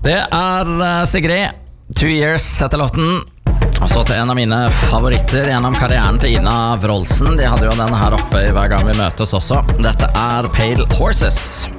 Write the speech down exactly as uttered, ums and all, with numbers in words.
Det er uh, Sigrid, Two Years etter låten. Og så til en av mine favoritter gjennom karrieren til Ina Wroldsen. De hadde jo den her oppe i hver gang vi møtes også. Dette er Pale Horses.